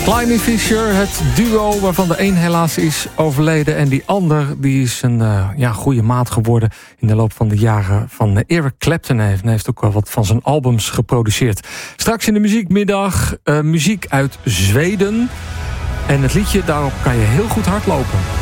Climby Fisher, het duo waarvan de een helaas is overleden en die ander die is een goede maat geworden in de loop van de jaren van Eric Clapton. Hij heeft ook wel wat van zijn albums geproduceerd. Straks in de muziekmiddag muziek uit Zweden en het liedje, daarop kan je heel goed hardlopen.